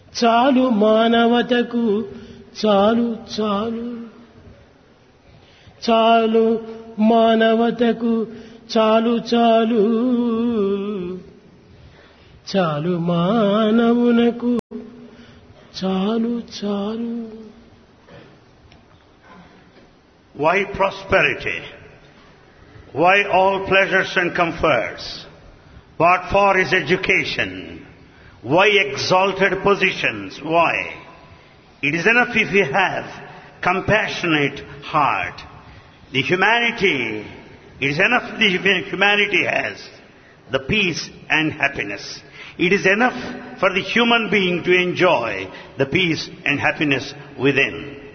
చాలు మానవతకు చాలు చాలు, చాలు మానవతకు చాలు చాలు, చాలు మానవునకు చాలు చాలు. Why prosperity? Why all pleasures and comforts? What for is education? Why exalted positions? Why? It is enough if you have compassionate heart. The humanity, it is enough if the humanity has the peace and happiness. It is enough for the human being to enjoy the peace and happiness within.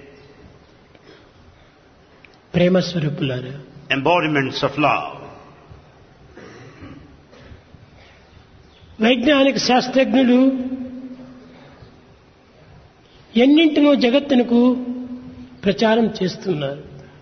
ప్రేమ స్వరూపులారా, Embodiments of love. వైజ్ఞానిక శాస్త్రజ్ఞులు ఎన్నింటినో జగత్తునకు ప్రచారం చేస్తున్నారు.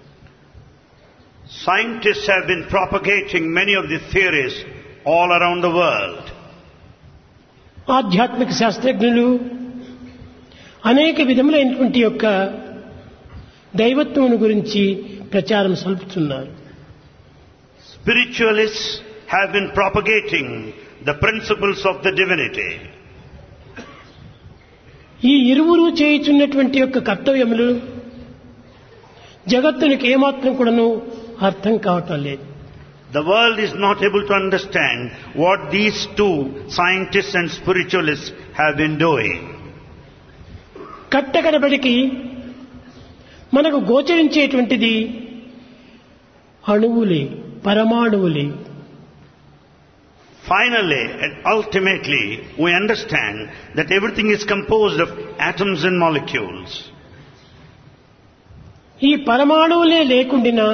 Scientists have been propagating many of the theories all around the world. ఆధ్యాత్మిక శాస్త్రజ్ఞులు అనేక విధములైనటువంటి యొక్క దైవత్వమును గురించి ప్రచారం సల్పుతున్నారు. Spiritualists have been propagating the principles of the divinity. ఈ ఇరువురు చేయుచున్నటువంటి యొక్క కర్తవ్యములు జగత్తునికి ఏమాత్రం కూడాను అర్థం కావటం లేదు. The world is not able to understand what these two scientists and spiritualists have been doing. కట్టకడబడికి మనకు గోచరించేటువంటిది అణువులే, పరమాణువులే. Finally and ultimately we understand that everything is composed of atoms and molecules. ఈ పరమాణువులే లేకుండినా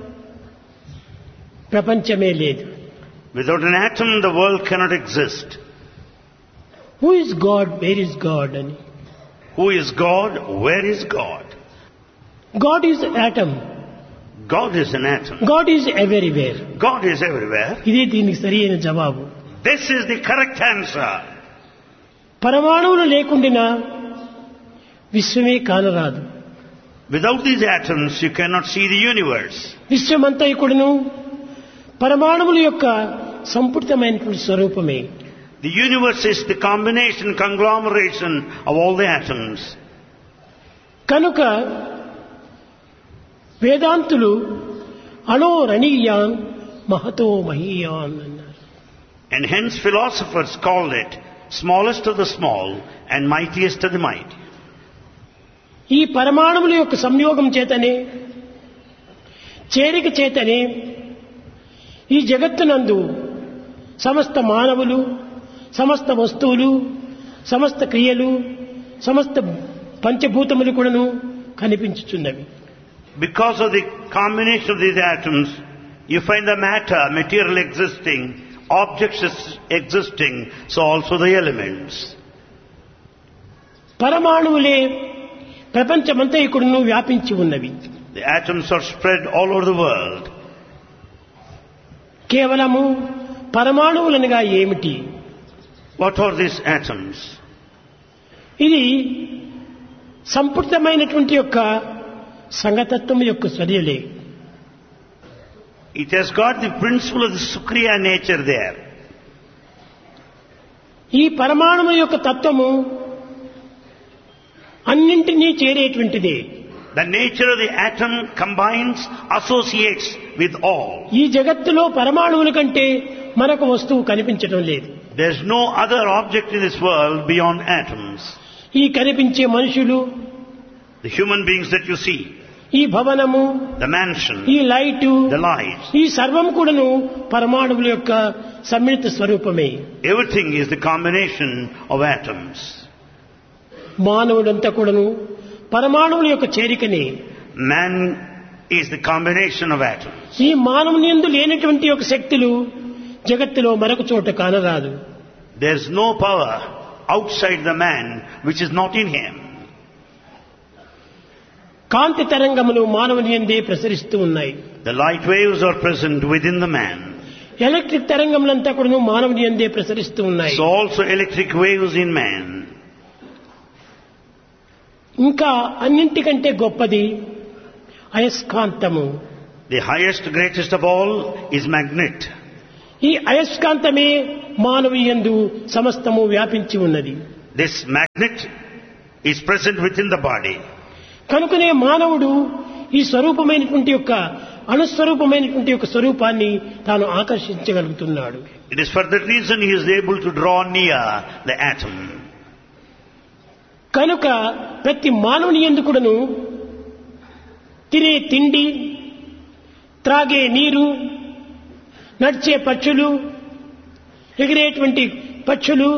ప్రపంచమే లేదు. Without an atom the world cannot exist. Who is God, where is God అని. Who is God? Where is God? God is atom. God is an atom. God is everywhere. God is everywhere. ఇదే దీనికి సరి అయిన జవాబు. This is the correct answer. పరమాణువులు లేకుండినా విశ్వమే కానరాదు. Without these atoms you cannot see the universe. విశ్వమంతా ఇక్కడను పరమాణువుల యొక్క సంపుటితమైనటువంటి స్వరూపమే. The universe is the combination, conglomeration of all the atoms. కనుక వేదాంతులు అణోరణీయాన్ మహతో మహీయాన్ అన్నారు. And hence philosophers called it smallest of the small and mightiest of the mighty. ఈ పరమాణువుల యొక్క సంయోగం చేతనే, చేరిక చేతనే ఈ జగత్తునందు సమస్త మానవులు, సమస్త వస్తువులు, సమస్త క్రియలు, సమస్త పంచభూతములు కూడాను కనిపించుచున్నవి. Because of the combination of these atoms, you find the matter, material existing, objects existing, so also the elements. పరమాణువులే ప్రపంచమంతా ఇక్కడను వ్యాపించి ఉన్నవి. The atoms are spread all over the world. కేవలము పరమాణువులనగా ఏమిటి? What are these atoms? ఇది సంపుటితమైనటువంటి యొక్క సంగతత్వం యొక్క చర్యలే. It has got the principle of the Sukriya nature there. ఈ పరమాణువు యొక్క తత్వము అన్నింటినీ చేరేటువంటిదే. The nature of the atom combines, associates with all. ఈ జగత్తులో పరమాణువుల కంటే మరొక వస్తువు కనిపించడం లేదు. There is no other object in this world beyond atoms. ఈ కనిపించే మనుషులు, The human beings that you see, ఈ భవనము, the mansion, ఈ లైటు, the lights, ఈ సర్వం కూడాను పరమాణువుల యొక్క సమ్మిళిత స్వరూపమే. everything is the combination of atoms. మానవుడంతా కూడాను పరమాణువుల యొక్క చేరికనే. Man is the combination of atoms. ఈ మానవుని యందు లేనటువంటి యొక్క శక్తులు జగత్తులో మరొక చోట కానరాదు. There is no power outside the man which is not in him. కాంతి తరంగములు మానవుని యందే ప్రసరిస్తూ ఉన్నాయి. The light waves are present within the man. Electric తరంగములంతా కూడా మానవుని యందే ప్రసరిస్తూ ఉన్నాయి. So also electric waves in man. ఇంకా అన్నింటికంటే గొప్పది అయస్కాంతము. The highest, greatest of all is magnet. ఈ అయస్కాంతమే మానవీయందు సమస్తము వ్యాపించి ఉన్నది. This magnet is present within the body. కనుకనే మానవుడు ఈ స్వరూపమైనటువంటి యొక్క అణుస్వరూపమైనటువంటి యొక్క స్వరూపాన్ని తాను ఆకర్షించగలుగుతున్నాడు. It is for that reason he is able to draw near the atom. కనుక ప్రతి మానవుని యందు కూడాను తినే తిండి, త్రాగే నీరు, నడిచే పక్షులు, ఎగిరేటువంటి పక్షులు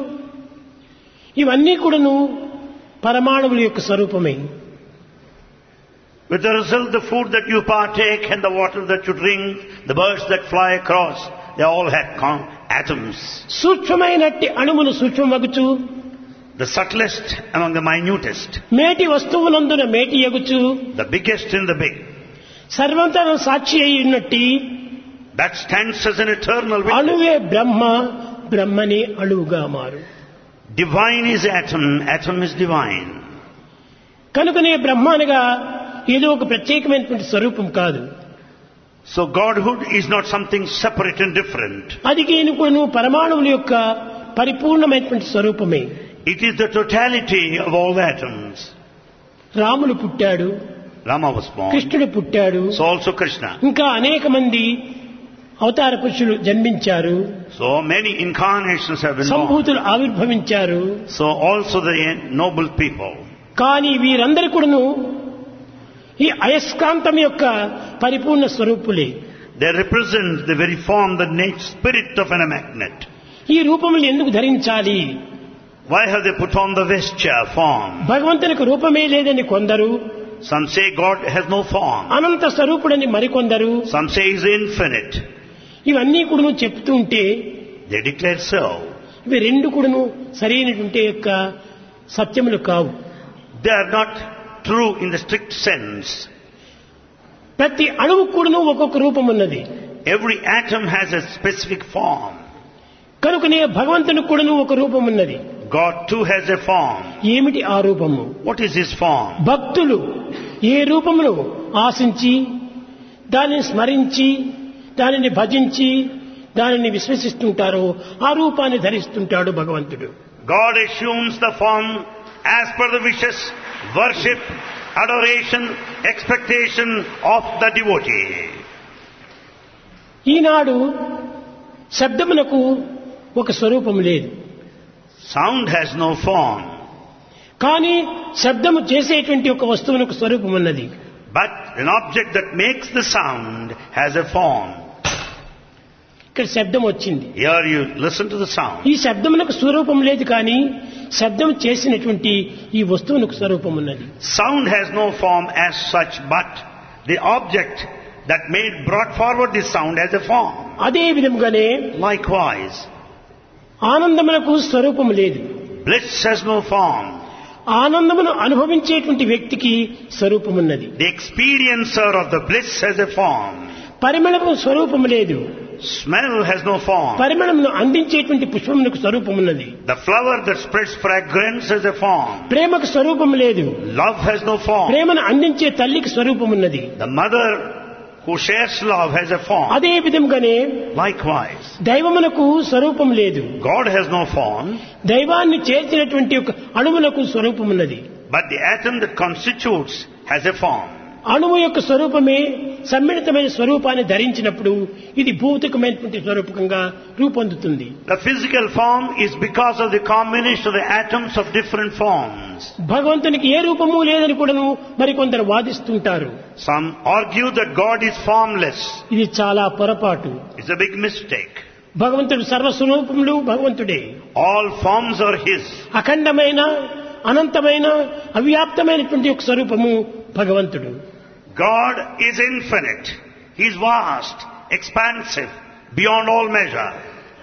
ఇవన్నీ కూడాను పరమాణువుల యొక్క స్వరూపమే. With the result, the food that you partake and the water that you drink, the birds that fly across, they all have atoms. సూక్ష్మమైనట్టి అణువులు సూక్ష్మమగుచు, The subtlest among the minutest, మేటి వస్తువునందున మేటి ఎగుచు, the biggest in the big, సర్వంతర సాక్షి అయి ఉన్నట్టి that stands as an eternal witness. అణువే బ్రహ్మ, బ్రహ్మనే అణువుగా మారు. Divine is atom, atom is divine. కనుకనే బ్రహ్మ అనగా ఏదో ఒక ప్రత్యేకమైనటువంటి స్వరూపం కాదు. So Godhood is not something separate and different. అది కూడా పరమాణువుల యొక్క పరిపూర్ణమైనటువంటి స్వరూపమే. It is the totality of all the atoms. రాముడు పుట్టాడు, Rama was born, కృష్ణుడు పుట్టాడు, so also Krishna. ఇంకా అనేక మంది అవతార పురుషులు జన్మించారు, So many incarnations have been born. సంభూతులు ఆవిర్భవించారు. So also the noble people. కానీ వీరందరూ కూడాను ఈ అయస్కాంతం యొక్క పరిపూర్ణ స్వరూపులే. They represent the very form, the nature, spirit of a magnet. ఈ రూపములు ఎందుకు ధరించాలి? Why have they put on the vesture form? భగవంతునికి రూపమే లేదని కొందరు, Some say God has no form. అనంత స్వరూపుడని మరికొందరు. Some say He is infinite. ఇవన్నీ కూడాను చెప్తూ ఉంటే They declare so. ఇవి రెండు కూడాను సరైనటువంటి యొక్క సత్యములు కావు. They are not true in the strict sense. ప్రతి అణువు కూడాను ఒక్కొక్క రూపం ఉన్నది. Every atom has a specific form. కనుకనే భగవంతునికి కూడాను ఒక రూపం ఉన్నది. God too has a form. ఏమిటి ఆ రూపము? What is His form? భక్తులు ఏ రూపమును ఆశించి, దానిని స్మరించి, దానిని భజించి, దానిని విశ్వసిస్తుంటారో ఆ రూపాన్ని ధరిస్తుంటాడు భగవంతుడు. God assumes the form as per the wishes, worship, adoration, expectation of the devotee. ఈనాడు శబ్దమునకు ఒక స్వరూపం లేదు. Sound has no form. కానీ శబ్దము చేసేటువంటి ఒక వస్తువునకు స్వరూపం ఉన్నది. But an object that makes the sound has a form. ఇక్కడ శబ్దం వచ్చింది. Here you listen to the sound. ఈ శబ్దమునకు స్వరూపం లేదు, కానీ శబ్దం చేసినటువంటి ఈ వస్తువునకు స్వరూపం ఉన్నది. Sound has no form as such, but the object that brought forward this sound has a form. అదే విధముగానే Likewise, ఆనందమునకు స్వరూపం లేదు. bliss has no form. ఆనందమును అనుభవించేటువంటి వ్యక్తికి స్వరూపం ఉన్నది. The experiencer of the bliss has a form. పరిమళము స్వరూపం లేదు. Smell has no form. పరిమళమును అందించేటువంటి పుష్పమునకు స్వరూపం ఉన్నది. The flower that spreads fragrance has a form. ప్రేమకు స్వరూపం లేదు. Love has no form. ప్రేమను అందించే తల్లికి స్వరూపం ఉన్నది. The mother who shares love has a form. అదే విధంగానే Likewise, దైవమునకు స్వరూపం లేదు. God has no form, దైవాన్ని చేర్చినటువంటి ఒక అణువునకు స్వరూపం ఉన్నది. but the atom that constitutes has a form. అణువు యొక్క స్వరూపమే సమ్మిళితమైన స్వరూపాన్ని ధరించినప్పుడు ఇది భౌతికమైనటువంటి స్వరూపకంగా రూపొందుతుంది. The physical form is because of the combination of the atoms of different forms. భగవంతునికి ఏ రూపము లేదని కూడాను మరికొందరు వాదిస్తుంటారు. Some argue that God is formless. ఇది చాలా పొరపాటు. It's a big mistake. భగవంతుడు సర్వస్వరూపములు భగవంతుడే. All forms are His. అఖండమైన, అనంతమైన, అవ్యాప్తమైనటువంటి ఒక స్వరూపము భగవంతుడు. God is infinite. He is vast, expansive, beyond all measure.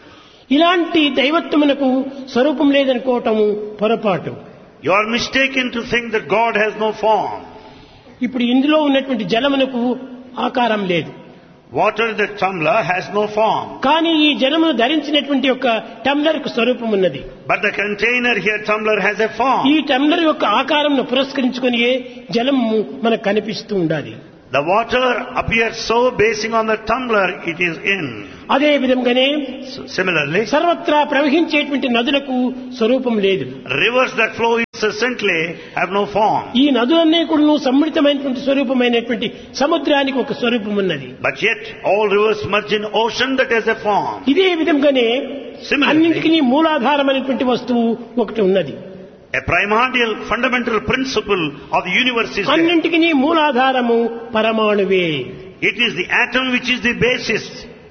ఇలాంటి దైవత్వమునకు స్వరూపం లేదనుకోవటము పొరపాటు. You are mistaken to think that God has no form. ఇప్పుడు ఇందులో ఉన్నటువంటి జలమునకు ఆకారం లేదు. Water in the tumbler has no form. కానీ ఈ జలమును ధరించినటువంటి యొక్క టంబ్లర్ కు స్వరూపం ఉన్నది. But the container here, tumbler, has a form. ఈ టంబ్లర్ యొక్క ఆకారంను పురస్కరించుకొని జలము మనకు కనిపిస్తూ ఉండాలి. The water appears so basing on the tumbler it is in. అదే విధంగానే Similarly, సర్వత్రా ప్రవహించేటువంటి నదులకు స్వరూపం లేదు. rivers that flow incessantly have no form. ఈ నదులన్నీ కూడా సమ్మిళితమైనటువంటి స్వరూపమైనటువంటి సముద్రానికి ఒక స్వరూపం ఉన్నది. But yet all rivers merge in ocean that has a form. ఇదే విధంగానే Similarly, అన్నింటికీ మూలాధారమైనటువంటి వస్తువు ఒకటి ఉన్నది. a primordial fundamental principle of the universe is there. అన్నింటికీ మూలాధారము పరమాణువే. It is the atom which is the basis.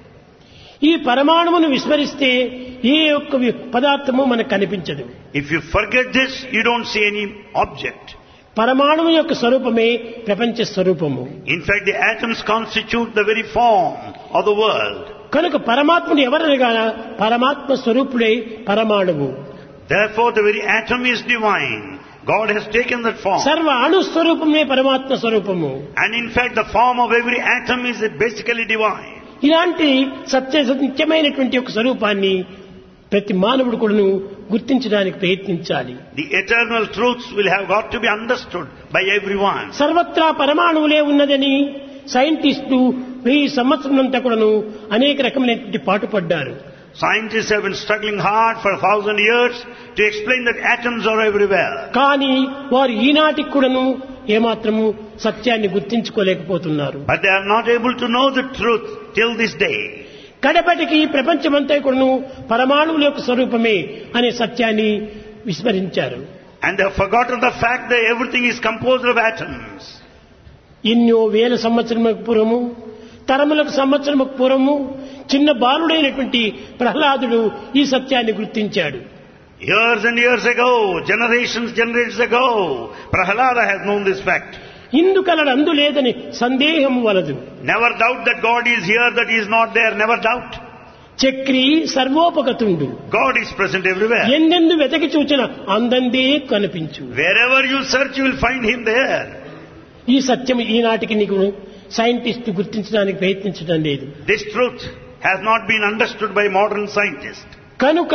ఈ పరమాణువును విస్మరిస్తే ఏ ఒక్క పదార్థము మనకు కనిపించదు. If you forget this, you don't see any object. పరమాణువు యొక్క స్వరూపమే ప్రపంచ స్వరూపము. In fact, the atoms constitute the very form of the world. కనుక పరమాత్ముడు ఎవరనగా పరమాత్మ స్వరూపుడే పరమాణువు. Therefore, the very atom is divine. God has taken that form. సర్వ అణు స్వరూపమే పరమాత్మ స్వరూపము. And in fact, the form of every atom is basically divine. ఇలాంటి నిత్యమైనటువంటి ఒక స్వరూపాన్ని ప్రతి మానవుడు కూడాను గుర్తించడానికి ప్రయత్నించాలి. The eternal truths will have got to be understood by everyone. సర్వత్రా పరమాణువులే ఉన్నదని సైంటిస్టులు 1000 సంవత్సరాలంతా కూడాను అనేక రకమైనటువంటి పాటుపడ్డారు. Scientists have been struggling hard for 1000 years to explain that atoms are everywhere. కానీ వారు ఈనాటికి కూడాను ఏమాత్రము సత్యాన్ని గుర్తించుకోలేకపోతున్నారు. But they are not able to know the truth till this day. కడపటికి ప్రపంచమంతా కూడాను పరమాణువుల యొక్క స్వరూపమే అనే సత్యాన్ని విస్మరించారు. And they have forgotten the fact that everything is composed of atoms. ఎన్నో వేల సంవత్సరములకు పూర్వము, తరములకు సంవత్సరములకు పూర్వము చిన్న బాలుడైనటువంటి ప్రహ్లాదుడు ఈ సత్యాన్ని గుర్తించాడు. Years and years ago, generations ago, Prahalada has known this fact. ఇందుకలడు అందు లేదని సందేహం వలదు. Never doubt that God is here, that He is not there. Never doubt. Chakri సర్వోపగతుండు. God is present everywhere. ఎందెందు వెతకి చూచిన అందందే కనిపించు. Wherever you search, you will find Him there. ఈ సత్యం ఈనాటికి నీకు scientist గుర్తించడానికి ప్రయత్నించడం లేదు. This truth has not been understood by modern scientists. కనుక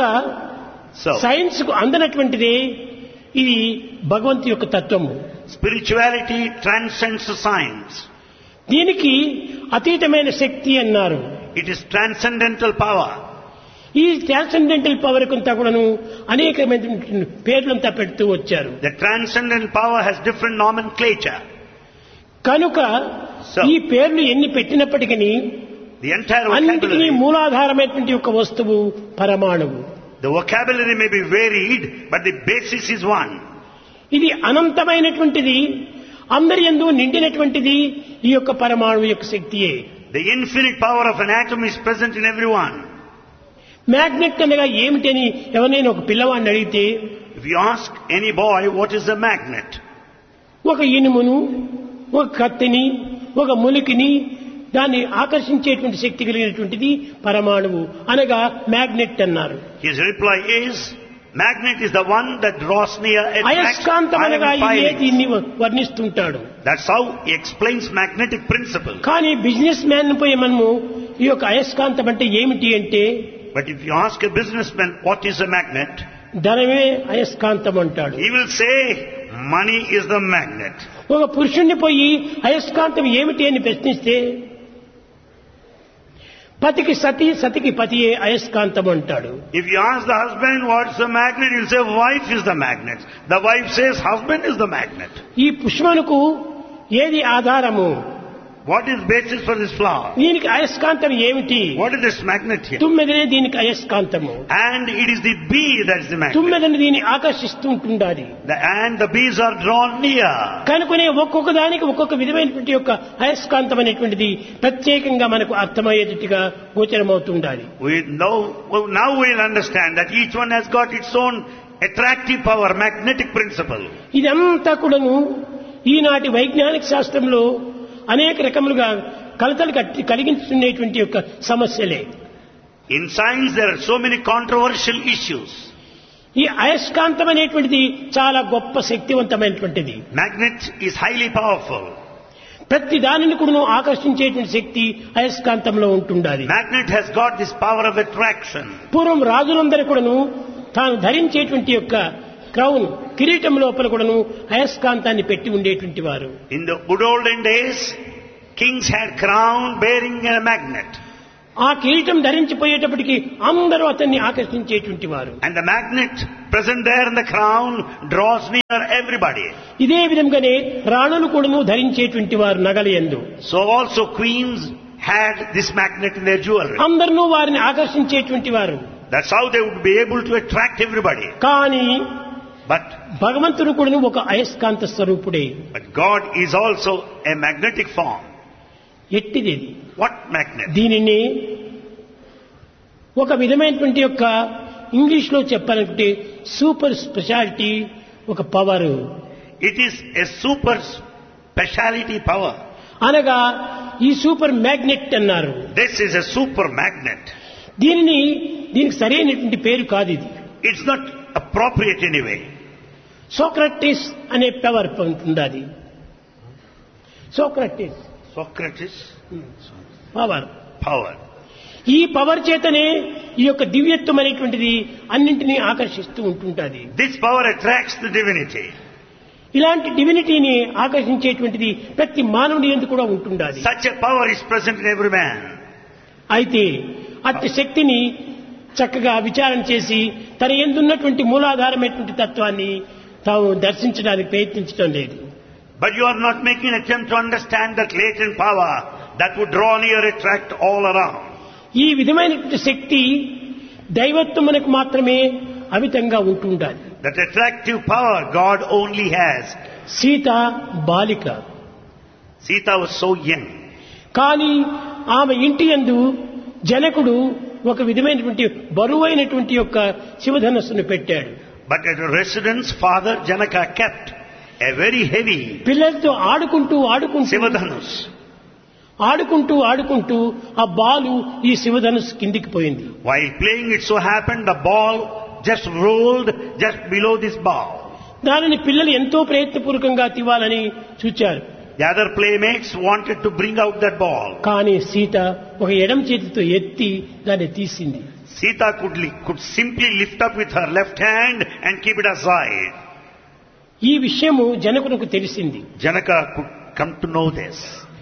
So, science కు అందనటువంటిదే ఇది భగవంతు యొక్క తత్వము. spirituality transcends science. దీనికి అతీతమైన శక్తి అన్నారు. It is transcendental power. ఈ ట్రాన్సెండెంటల్ పవర్ కొంతా కూడాను అనేకమైన పేర్లంతా పెడుతూ వచ్చారు. The transcendent power has different nomenclature. కనుక ఈ పేర్లు ఎన్ని పెట్టినప్పటికీ The entire అన్నింటినీ vocabulary, మూలాధారమైనటువంటి ఒక వస్తువు పరమాణువు. the vocabulary may be varied, but the basis is one. ఇది అనంతమైనటువంటిది, అందరి యందు నిండినటువంటిది ఈ యొక్క పరమాణువు యొక్క శక్తియే. The infinite power of an atom is present in everyone. Magnet అనగా ఏమిటని ఎవరైనా ఒక పిల్లవాడిని అడిగితే, If you ask any boy what is a magnet, ఒక ఇనుమును, ఒక కత్తిని, ఒక ములికిని దాన్ని ఆకర్షించేటువంటి శక్తి కలిగినటువంటిది పరమాణువు అనగా మ్యాగ్నెట్ అన్నారు. his reply is, magnet is the one that draws near, attracts అయస్కాంతం iron అనగా ఇదే filings. దీన్ని వర్ణిస్తుంటాడు. That's how he explains magnetic principle. కానీ బిజినెస్ మ్యాన్ పోయి మనము ఈ యొక్క అయస్కాంతం అంటే ఏమిటి అంటే, But if you ask a businessman what is a magnet, ధనమే అయస్కాంతం అంటాడు. he will say money is the magnet. ఒక పురుషుణ్ణి పోయి అయస్కాంతం ఏమిటి అని ప్రశ్నిస్తే, పతికి సతి, సతికి పతియే అయస్కాంతం అంటాడు. If you ask the husband what's the magnet, he'll say wife is the magnet. The wife says husband is the magnet. ఈ పుష్పమునకు ఏది ఆధారము? What is basis for this flower? దీనికి అయస్కాంతం ఏమిటి? What is this magnet here? తుమ్మెదనే దీనికి అయస్కాంతము. And it is the bee that is the magnet. తుమ్మెదని దీన్ని ఆకర్షిస్తూ ఉంటుండాలి. And the bees are drawn near. కనుకనే ఒక్కొక్క దానికి ఒక్కొక్క విధమైనటువంటి యొక్క అయస్కాంతం అనేటువంటిది ప్రత్యేకంగా మనకు అర్థమయ్యేటట్టుగా గోచరమవుతుండాలి. Now we'll understand that each one has got its own attractive power, magnetic principle. ఇదంతా కూడాను ఈనాటి వైజ్ఞానిక శాస్త్రంలో అనేక రకములుగా కలతలు కలిగించుకునేటువంటి యొక్క సమస్యలే. In science there are so many controversial issues. ఈ అయస్కాంతం అనేటువంటిది చాలా గొప్ప శక్తివంతమైనటువంటిది. Magnet is highly powerful. ప్రతి దానిని కూడా ఆకర్షించేటువంటి శక్తి అయస్కాంతంలో ఉంటుండాలి. Magnet has got this power of attraction. పూర్వం రాజులందరూ కూడాను తాను ధరించేటువంటి యొక్క క్రౌన్ కిరీటం లోపల కూడాను అయస్కాంతాన్ని పెట్టి ఉండేటువంటి వారు. In the good olden days, kings had crown bearing a magnet. ఆ కిరీటం ధరించిపోయేటప్పటికి అందరూ అతన్ని ఆకర్షించేటువంటి వారు. And the magnet present there in the crown draws near everybody. ఇదే విధంగానే రాణులు కూడాను ధరించేటువంటి వారు నగలయందు. So also queens had this magnet in their jewelry. అందరూ వారిని ఆకర్షించేటువంటి వారు. That's how they would be able to attract everybody. కానీ But భగవంతుడు కూడాను ఒక అయస్కాంత స్వరూపుడే. God is also a magnetic form. ఎట్టిది? What magnet? దీనిని ఒక విధమైనటువంటి యొక్క ఇంగ్లీష్ లో చెప్పాలంటే సూపర్ స్పెషాలిటీ, ఒక power. It is a super speciality power. అనగా ఈ సూపర్ మ్యాగ్నెట్ అన్నారు. This is a super magnet. దీనికి సరైనటువంటి పేరు కాదు ఇది. It's not appropriate anyway. Socrates అనే పవర్ ఉంటుంది. అది Socrates పవర్. power. ఈ పవర్ చేతనే ఈ యొక్క దివ్యత్వం అనేటువంటిది అన్నింటినీ ఆకర్షిస్తూ ఉంటుంటుంది. This power attracts the divinity. ఇలాంటి డివినిటీని ఆకర్షించేటువంటిది ప్రతి మానవుని యందు కూడా ఉంటుండాలి. Such a power is present in every man. అయితే అట్టి శక్తిని చక్కగా విచారణ చేసి తన యందున్నటువంటి మూలాధారమైనటువంటి తత్వాన్ని తాము దర్శించడానికి ప్రయత్నించడం లేదు. But you are not making an attempt to understand that latent power that would draw near, attract all around. ఈ విధమైనటువంటి శక్తి దైవత్వమునకు మాత్రమే అమితంగా ఉంటుండాలి. That attractive power God only has. Sita బాలిక. Sita was so young. కానీ ఆమె ఇంటి యందు జనకుడు ఒక విధమైనటువంటి బరువైనటువంటి యొక్క శివధనస్సును పెట్టాడు. But at her residence, Father Janaka kept a very heavy పిల్లలతో ఆడుకుంటూ Sivadhanus. ఆడుకుంటూ ఆ బాలు ఈ శివధనుస్సు కిందికి పోయింది. While playing, it so happened the ball just rolled just below this ball. దానిని పిల్లలు ఎంతో ప్రయత్నపూర్వకంగా తీవాలని చూచారు. The other playmates wanted to bring out that ball. కానీ సీత ఒక ఎడమ చేతితో ఎత్తి దాన్ని తీసింది. Sita could simply lift up with her left hand and keep it aside. ఈ విషయము జనకునకు తెలిసింది. Janaka could come to know this.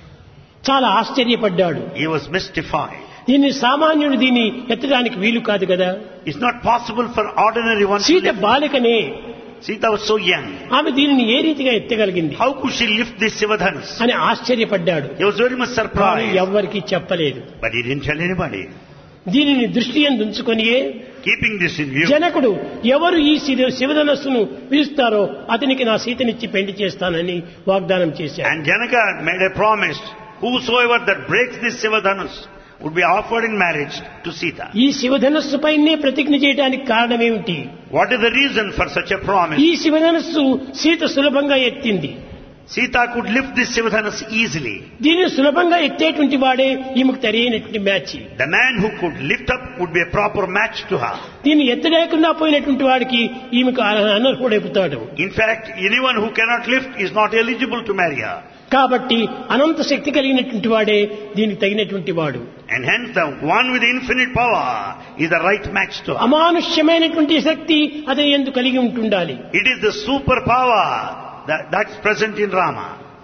చాలా ఆశ్చర్యపడ్డాడు. He was mystified. దీన్ని సామాన్యుడు దీన్ని ఎత్తడానికి వీలు కాదు కదా. It's not possible for ordinary one to Sita lift. బాలికనే. Sita was so young. ఆమె దీనిని ఏ రీతిగా ఎత్తగలిగింది How could she lift this Sivadhanus? అని ఆశ్చర్యపడ్డాడు. He was very much కానీ surprised. ఎవ్వరికీ చెప్పలేదు. But he didn't tell anybody. దీనిని దృష్టి యందు ఉంచుకొనియే Keeping this in view, జనకుడు ఎవరు ఈ శివధనస్సును పిలుస్తారో అతనికి నా సీతనిచ్చి పెళ్లి చేస్తానని వాగ్దానం చేశాడు. and Janaka made a promise, whosoever that breaks this Sivadhanus would be offered in marriage to Sita. ఈ శివధనస్సు పైనే ప్రతిజ్ఞ చేయడానికి కారణమేమిటి? What is the reason for such a promise? ఈ శివధనస్సు సీత సులభంగా ఎత్తింది. Sita could lift this Sivadhanus easily. దీనిని సులభంగా ఎత్తేటువంటి వాడే ఈమెకు సరైనటువంటి match. The man who could lift up would be a proper match to her. దీన్ని ఎత్తలేకుండా పోయినటువంటి వాడికి ఈమెకు అనర్హుడైపోతాడు. In fact, anyone who cannot lift is not eligible to marry her. కాబట్టి అనంత శక్తి కలిగినటువంటి వాడే దీనికి తగినటువంటి వాడు. And hence the one with infinite power is the right match to her. అమానుష్యమైనటువంటి శక్తి అతని యందు కలిగి ఉంటుండాలి. It is the super power that's present in Rama.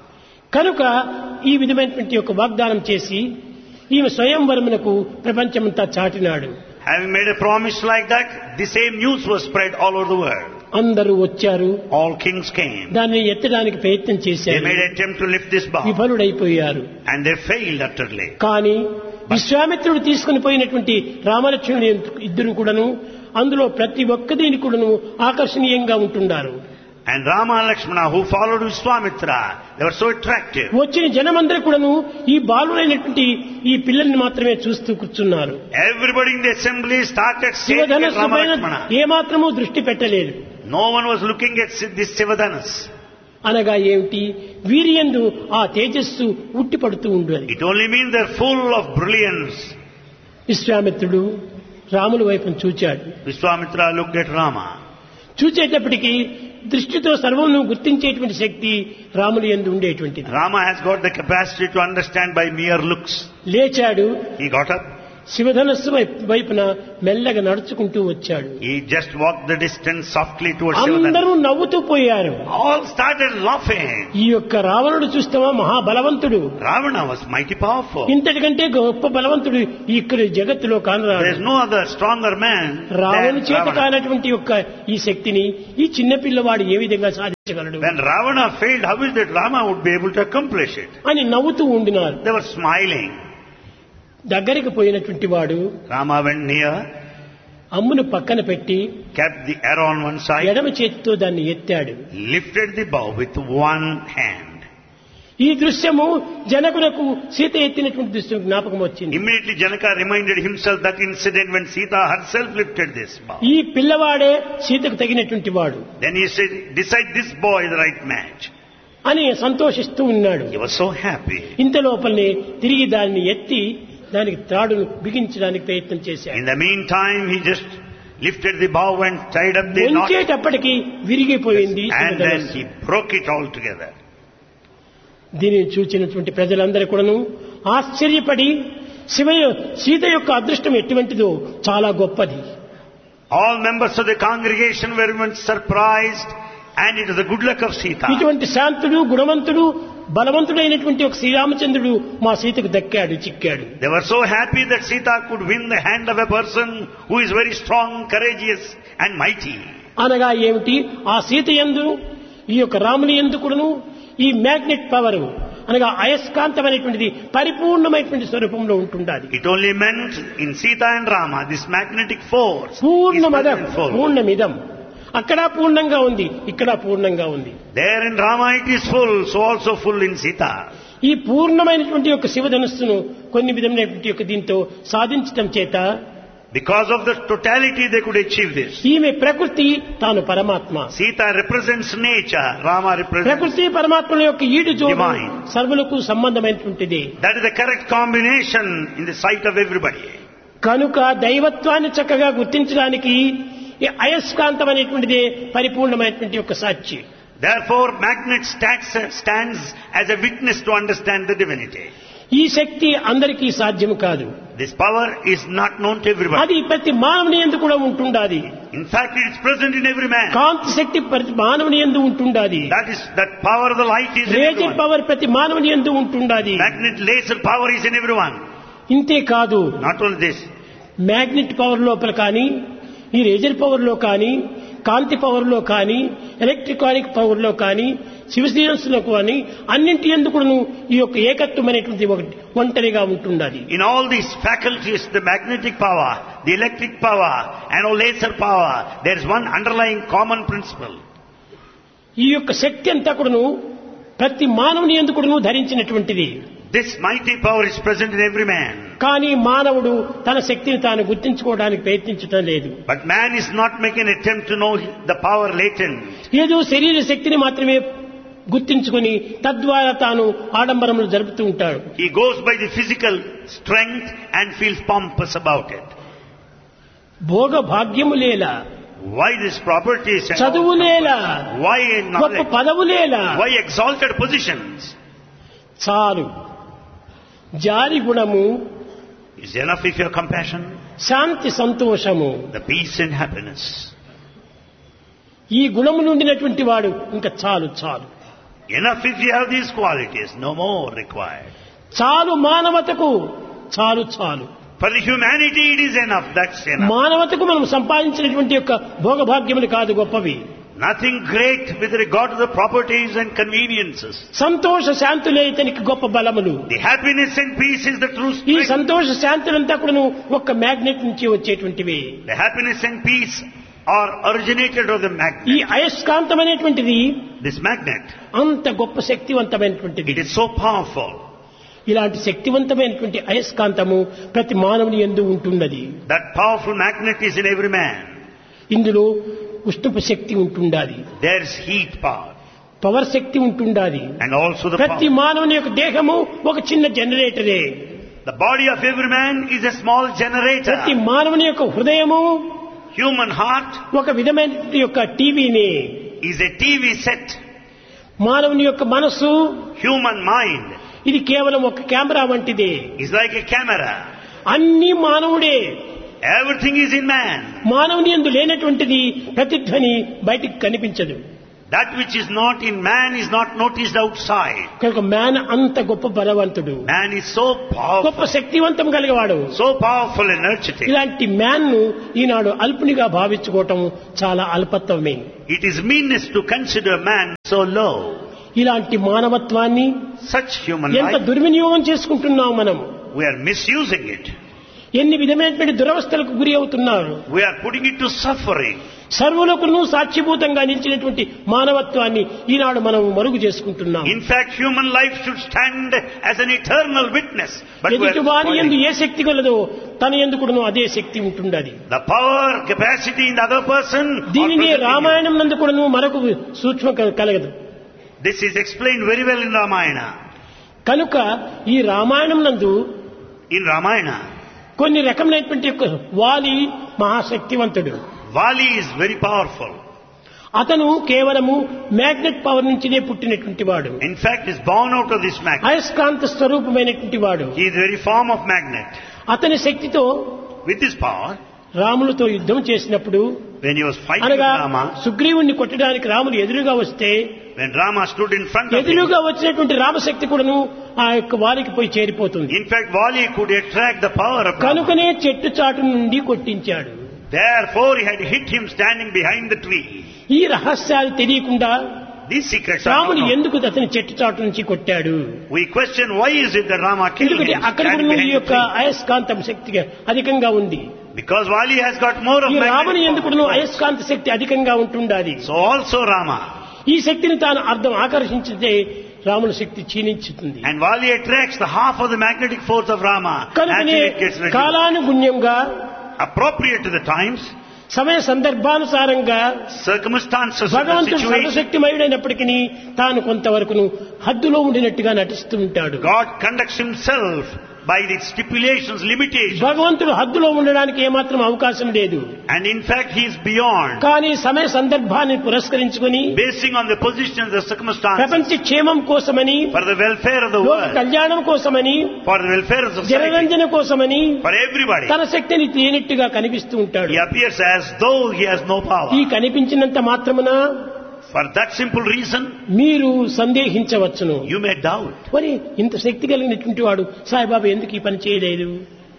కనుక ఈ విధమైనటువంటి ఒక వాగ్దానం చేసి ఈమె స్వయంవరమునకు ప్రపంచమంతా చాటినాడు. Having made a promise like that, the same news was spread all over the world. అందరూ వచ్చారు. All kings came. దాన్ని ఎత్తడానికి ప్రయత్నం They చేశారు. made an attempt to lift this bar. విఫలుడైపోయారు. And they failed utterly. కానీ విశ్వామిత్రుడు తీసుకుని పోయినటువంటి రామలక్ష్మణుడు ఇద్దరు కూడాను అందులో ప్రతి ఒక్క దీని కూడాను ఆకర్షణీయంగా ఉంటున్నారు. And Rama and Lakshmana, who followed Vishwamitra, they were so attractive. వచ్చిన జనమందరూ కూడాను ఈ బాలులైనటువంటి ఈ పిల్లల్ని మాత్రమే చూస్తూ కూర్చున్నారు. Everybody in the assembly started staring at శివధనస్సు Rama పైన Lakshmana. ఏమాత్రమూ దృష్టి పెట్టలేదు. No one was looking at this Sivadhanus. అనగా ఏమిటి? వీరియందు ఆ తేజస్సు ఉట్టి పడుతూ ఉండేది. It only means they're full of brilliance. విశ్వామిత్రుడు రాముల వైపును చూచాడు. Vishwamitra looked at Rama. చూచేటప్పటికి దృష్టితో సర్వమును గుర్తించేటువంటి శక్తి రాముని యందు ఉండేటువంటిది. Rama has got the capacity to understand by mere looks. లేచాడు, He got up. శివధనస్సు వైపున మెల్లగా నడుచుకుంటూ వచ్చాడు. He just walked the distance softly towards అందరూ Shivadana. నవ్వుతూ పోయారు. All started laughing. ఈ యొక్క రావణుడు చూస్తావా మహాబలవంతుడు, Ravana was mighty powerful. ఇంతటికంటే గొప్ప బలవంతుడు ఇక్కడ జగత్తులో There కానరాడు. is no other stronger man రావణు than చేత Ravana. కానటువంటి యొక్క ఈ శక్తిని ఈ చిన్న పిల్లవాడు ఏ విధంగా సాధించగలడు When Ravana failed, how is that Rama would be able to accomplish it? అని నవ్వుతూ ఉండినారు. They were smiling. దగ్గరికి పోయినటువంటి వాడు Rama went near, అమ్మును పక్కన పెట్టి kept the arrow on one side, ఎడమ చేతితో దాన్ని ఎత్తాడు. lifted the bow with one hand. ఈ దృశ్యము జనకులకు సీత ఎత్తినటువంటి దృశ్యం జ్ఞాపకం వచ్చింది. Immediately Janaka reminded himself that incident when Sita herself lifted this bow. ఈ పిల్లవాడే సీతకు తగినటువంటి వాడు Then he said, decide this boy is the right match. అని సంతోషిస్తూ ఉన్నాడు. He was so happy. ఇంత లోపలనే తిరిగి దాన్ని ఎత్తి దానికి త్రాడును బిగించడానికి ప్రయత్నం చేశాడు. In the meantime, he just lifted the bow and tied up the knot, ఉంచేటప్పటికి విరిగిపోయింది and then శివధనుస్సు. he broke it all together. దీనిని చూచినటువంటి ప్రజలందరూ కూడాను ఆశ్చర్యపడి సీత యొక్క అదృష్టం ఎటువంటిదో చాలా గొప్పది. All members of the congregation were very much surprised, and it was the good luck of Sita. ఇటువంటి శాంతుడు గుణవంతుడు బలవంతుడైనటువంటి ఒక శ్రీరామచంద్రుడు మా సీతకు దక్కాడు, చిక్కాడు. They were so happy that Sita could win the hand of a person who is very strong, courageous and mighty. అనగా ఏమిటి, ఆ సీత యందు ఈ యొక్క రాముని యందు కూడాను ఈ మ్యాగ్నెట్ పవర్ అనగా అయస్కాంతమైనటువంటిది పరిపూర్ణమైనటువంటి స్వరూపంలో ఉంటుండాలి. It only meant in Sita and Rama this magnetic force is పూర్ణమదం present full. పూర్ణమిదం, అక్కడ పూర్ణంగా ఉంది, ఇక్కడ పూర్ణంగా ఉంది. There in Rama it is full, so also full in Sita. ఈ పూర్ణమైనటువంటి యొక్క శివధనుస్సును కొన్ని విధమైనటువంటి యొక్క దీంతో సాధించటం చేత Because of the totality they could achieve this. ఈమె ప్రకృతి, తాను పరమాత్మ. Sita represents nature, Rama represents. ప్రకృతి పరమాత్మల యొక్క ఈడు జోడు Divine. సర్వులకు సంబంధమైనటువంటిది. That is the correct combination in the sight of everybody. కనుక దైవత్వాన్ని చక్కగా గుర్తించడానికి ఈ అయస్కాంతం అనేటువంటిదే పరిపూర్ణమైనటువంటి యొక్క సాక్షి. Therefore, magnet stands as a witness to understand the divinity. ఈ శక్తి అందరికీ సాధ్యం కాదు. This power is not known to everybody. అది ప్రతి మానవుని యందు కూడా ఉంటుండాది. In fact, it is present in every man. కాంతి శక్తి ప్రతి మానవుని యందు ఉంటుండాది. That power of the light is in laser everyone. Power ప్రతి మానవుని యందు ఉంటుండాది. Magnet laser power is in everyone. ఇంతే కాదు, Not only this, magnet power లోపల కానీ ఈ లేజర్ పవర్ లో కానీ కాంతి పవర్ లో కానీ ఎలక్ట్రికానిక్ పవర్ లో కానీ శివశీరస్సులో కానీ అన్నింటి ఎందుకును ఈ యొక్క ఏకత్వం అనేటువంటి ఒకటి ఒంటరిగా ఉంటుండాలి. in all these faculties, the magnetic power, the electric power, and all laser power, there is one underlying common principle. ఈ యొక్క శక్తి అంతా కూడాను ప్రతి మానవుని ఎందుకును ధరించినటువంటిది. This mighty power is present in every man. కానీ మానవుడు తన శక్తిని తాను గుర్తించుకోవడానికి ప్రయత్నించడం లేదు. But man is not making an attempt to know the power latent. ఏదో శరీర శక్తిని మాత్రమే గుర్తించుకొని తద్వారా తాను ఆడంబరములు జరుపుతూ ఉంటాడు. He goes by the physical strength and feels pompous about it. Bhoga భాగ్యములేలా, Why these properties? And చదువులేలా, why గొప్ప knowledge? పదవులేలా, Why exalted positions? చాలు. జారి గుణము, Is enough if you have compassion, శాంతి సంతోషము, the peace and happiness. ఈ గుణములు ఉండినటువంటి వాడు ఇంకా చాలు చాలు. Enough if you have these qualities, no more required. చాలు మానవతకు, చాలు చాలు. For the humanity it is enough, that's enough. మానవతకు మనం సంపాదించినటువంటి యొక్క భోగభాగ్యములు కాదు గొప్పవి. Nothing great with regard to the properties and conveniences. సంతోష శాంతులే ఇతనికి గొప్ప బలములు. The happiness and peace is the true ఈ strength. సంతోష శాంతులంతా కూడా ఒక్క మ్యాగ్నెట్ నుంచి వచ్చేటువంటివి. The happiness and peace are originated of the ఈ magnet. అయస్కాంతం అనేటువంటిది This magnet, అంత గొప్ప శక్తివంతమైనటువంటిది. it is so powerful. ఇలాంటి శక్తివంతమైనటువంటి అయస్కాంతము ప్రతి మానవుని యందు ఉంటున్నది. That powerful magnet is in every man. ఇందులో ఉష్ణపు శక్తి ఉంటుండాలి, There is heat power power శక్తి ఉంటుండాలి. and also the ప్రతి power. మానవుని యొక్క దేహము ఒక చిన్న జనరేటరే. The body of every man is a small generator. ప్రతి మానవుని యొక్క హృదయము Human heart ఒక విధమైన యొక్క టీవీనే. is a TV set. మానవుని యొక్క మనస్సు, Human mind ఇది కేవలం ఒక కెమెరా వంటిదే. is like a camera. అన్ని మానవుడే. Everything is in man. మానవుని యందు లేనటువంటిది ప్రతిధ్వని బయటికి కనిపించదు. That which is not in man is not noticed outside. కనుక మ్యాన్ అంత గొప్ప బలవంతుడు, Man is so గొప్ప powerful, శక్తివంతం కలిగేవాడు. so powerful, energetic. ఇలాంటి మ్యాన్ ను ఈనాడు అల్పునిగా భావించుకోవటం చాలా అల్పత్వమే. It is meanness to consider man so low. ఇలాంటి మానవత్వాన్ని Such human ఎంత life, దుర్వినియోగం చేసుకుంటున్నాం మనం. we are misusing it. ఎన్ని విధమైనటువంటి దురవస్థలకు గురి అవుతున్నారు. We are putting it to suffering. సర్వులకును సాక్షిభూతంగా నిలిచినటువంటి మానవత్వాన్ని ఈనాడు మనం మరుగు చేసుకుంటున్నాం. In fact, human life should stand as an eternal witness. But we ఎదుటి వారి are యందు spoiling. ఏ శక్తి కలదో తన యందు కూడాను అదే శక్తి ఉంటుండది. The power, capacity in the other person. or దీనిని present in you. రామాయణం నందు కూడాను మరొక సూక్ష్మ కలగదు. This is explained very well in Ramayana. కనుక ఈ రామాయణం నందు In Ramayana, కొన్ని రకమైనటువంటి యొక్క వాలి మహాశక్తివంతుడు. Vali is very powerful. అతను కేవలము మ్యాగ్నెట్ పవర్ నుంచినే పుట్టినటువంటి వాడు. In fact, is born out of this magnet. అయస్కాంత స్వరూపమైనటువంటి వాడు. He is the very form of magnet. అతని శక్తితో With this power, రాములతో యుద్ధం చేసినప్పుడు, when he was fighting with అనగా Rama, సుగ్రీవుణ్ణి కొట్టడానికి రాములు ఎదురుగా వస్తే, when Rama stood in front of him, ఎదురుగా వచ్చినటువంటి రామశక్తి కూడాను ఆ యొక్క వారికి పోయి చేరిపోతుంది. in fact, Vali could attract the power of Rama. కనుకనే చెట్టు చాటు నుండి కొట్టించాడు. Therefore, he had hit him standing behind the tree. ఈ రహస్యాలు తెలియకుండా These secrets are రాముడు not known. ఎందుకు అతని చెట్టు చాటు నుంచి కొట్టాడు? We question why is it that Rama killed ఎందుకంటే him అక్కడ standing కూడా ఈ behind the యొక్క tree? అయస్కాంతం శక్తిగా అధికంగా ఉంది. Because Vali has got more of ఈ రాముని magnetic ఎందుకు power. అయస్కాంత శక్తి అధికంగా ఉంటుండాది. So also Rama. ఈ శక్తిని తాను అర్థం ఆకర్షించితే రాముని శక్తి క్షీణించుతుంది. And Vali attracts the half of the magnetic force of Rama. కనుకనే Actually it gets reduced. కాలానుగుణ్యంగా, Appropriate to the times, సమయ సందర్భానుసారంగా circumstances of the భగవంతుడు situation, సర్వశక్తిమయుడైనప్పటికీ తాను కొంతవరకు హద్దులో ఉండినట్టుగా నటిస్తూ ఉంటాడు. God conducts himself by the stipulations, limitations. భగవంతుడు హద్దులో ఉండడానికి ఏమాత్రం అవకాశం లేదు. And in fact, he is beyond. కానీ సమయ సందర్భాన్ని పురస్కరించుకుని Basing on the positions, the circumstances, ప్రపంచ క్షేమం కోసమని, for the welfare of the లోక world, కళ్యాణం కోసమని, for the welfare of society, జనరంజన కోసమని for everybody. తన శక్తిని తేనెట్టుగా కనిపిస్తూ ఉంటాడు. He appears as though he has no power. ఈ కనిపించినంత మాత్రమున For that simple reason, మీరు సందేహించవచ్చును. you may doubt. మరి ఇంత శక్తి కలిగినటువంటి వాడు సాయిబాబా ఎందుకు ఈ పని చేయలేదు?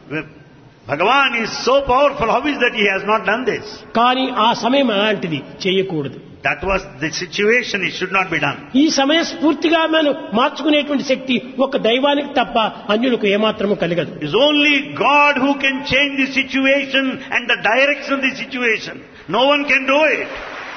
Bhagavan is so powerful, how is that he has not done this? కానీ ఆ సమయం అలాంటిది, చేయకూడదు. That was the situation, it should not be done. ఈ సమయ స్ఫూర్తిగా మనం మార్చుకునేటువంటి శక్తి ఒక దైవానికి తప్ప అన్యులకు ఏమాత్రము కలగదు. It is only God who can change the situation and the direction of the situation. No one can do it.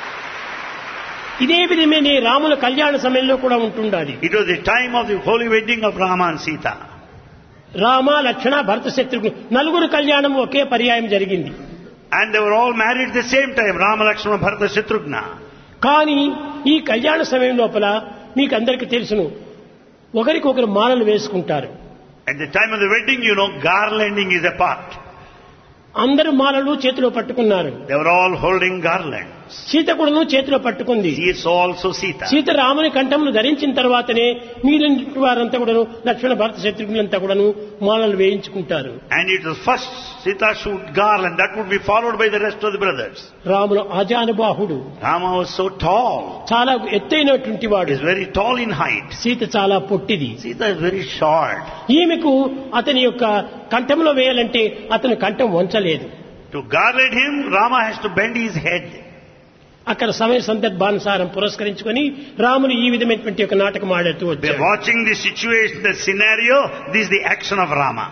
ఇదే విధమే రాముల కళ్యాణ సమయంలో కూడా ఉంటుండాలి. It was the time of the holy wedding of Rama and Sita. Rama, లక్ష్మణ, భరత, శత్రుఘ్న నలుగురు కళ్యాణం ఒకే పర్యాయం జరిగింది. And they were all married at the same time, Rama, Lakshmana, Bharata, Shatrughna. కానీ ఈ కళ్యాణ సమయం లోపల మీకు అందరికీ తెలుసును, ఒకరికొకరు మాలలు వేసుకుంటారు. At the time of the wedding, you know, garlanding is a part. అందరూ మాలలు చేతిలో పట్టుకున్నారు. They were all holding garlands. Sita కూడాను చేతిలో పట్టుకుంది. She saw also Sita. Sita రాముని కంఠమును ధరించిన తర్వాతనే మీరంటి వారంతా కూడాను, లక్ష్మణ, భరత, శత్రుఘ్నులంతా కూడాను మాలలు వేయించుకుంటారు. And it was first Sita shoot garland, that would be followed by the rest of the brothers. రాముడు ఆజానుబాహుడు, Rama was so tall. చాలా ఎత్తైనటువంటి He వాడు. is very tall in height. Sita చాలా పొట్టిది. Sita is very short. ఈమెకు అతని యొక్క కంఠంలో వేయాలంటే అతను కంఠం వంచలేదు. To garland him, Rama has to bend his head. అక్కడ సమయ సందర్భానుసారం పురస్కరించుకొని రాముని ఈ విధమైనటువంటి ఒక నాటకం ఆడుతూ They are వచ్చాడు. watching the situation, the scenario. This is the action of Rama.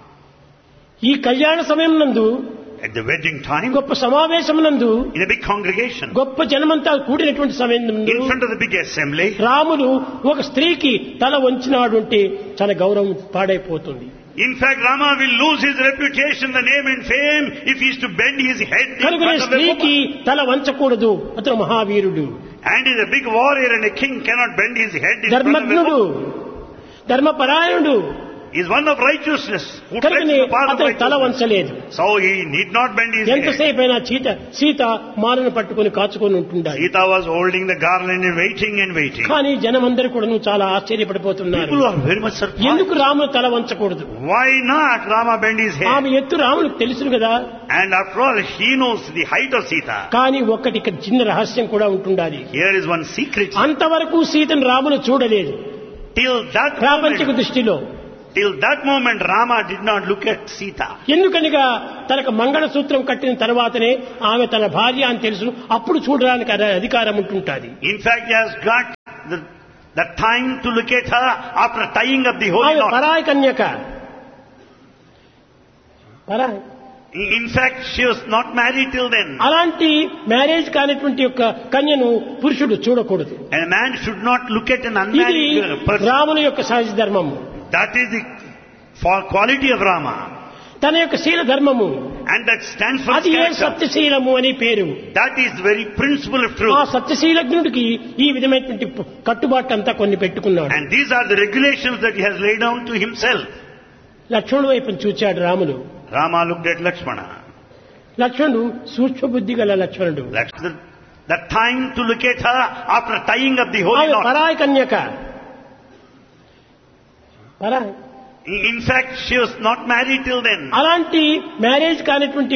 ఈ కళ్యాణ సమయం నందు, At the wedding time, గొప్ప సమావేశం నందు, in a big congregation, గొప్ప జనమంతా కూడినటువంటి సమయం నందు in front of the big assembly, రాముడు ఒక స్త్రీకి తల వంచినాడు అంటే తన గౌరవం పాడైపోతుంది. in fact, Rama will lose his reputation, the name and fame, if he is to bend his head in కనుక front of a స్త్రీకి woman. తల వంచకూడదు, అతను మహావీరుడు, And is a big warrior and a king cannot bend his head in front of a ధర్మజ్ఞుడు, woman. ధర్మపరాయణుడు, is one of righteousness, who treads కనుకనే the path of అతను తల righteousness. వంచలేదు. So he need not bend his head. ఎంతసేపు అయినా సీత మాలను పట్టుకుని కాచుకొని ఉంటుండాలి. Sita was holding the garland and waiting. కానీ జనమందరూ కూడా చాలా ఆశ్చర్యపడిపోతున్నారు. People are very much surprised. ఎందుకు రాముడు తల వంచకూడదు? Why not Rama bend his head? ఆమె ఎత్తు రాముడికి తెలుసును కదా. And after all, he knows the height of Sita. కానీ ఒక్కటి ఇక్కడ చిన్న రహస్యం కూడా ఉంటుండాలి. Here is one secret. అంతవరకు సీతను రాముడు చూడలేదు. ప్రాపంచిక దృష్టిలో Till that moment, Rama did not look at Sita. ఎందుకనగా తనకు మంగళసూత్రం కట్టిన తర్వాతనే ఆమె తన భార్య అని తెలుసు. అప్పుడు చూడడానికి అధికారం ఉంటుంటుంది. In fact, he has got the time to look at her after tying up the holy knot. పరాయి కన్యక. పరాయి. In fact, she was not married till then. అలాంటి మ్యారేజ్ కానిటువంటి యొక్క కన్యను పురుషుడు చూడకూడదు. And a man should not look at an ఇది unmarried person. రాముని యొక్క సహజ ధర్మము. That is the quality of Rama. తన యొక్క శీల ధర్మము. And that stands for అది ఏ character. సత్యశీలము అని పేరు. That is the very principle of ఆ truth. సత్యశీలజ్ఞుడికి ఈ విధమైనటువంటి కట్టుబాటు అంతా కొన్ని పెట్టుకున్నాడు. And these are the regulations that he has laid down to himself. లక్ష్మణుడు వైపు చూచాడు రాముడు. Rama looked at Lakshmana. లక్ష్మణుడు సూక్ష్మ బుద్ధి గల లక్ష్మణుడు. The time to look at her after tying up the holy knot. పరాయి కన్యక. పరాయి. In fact, she was not married till then. అలాంటి మ్యారేజ్ కానిటువంటి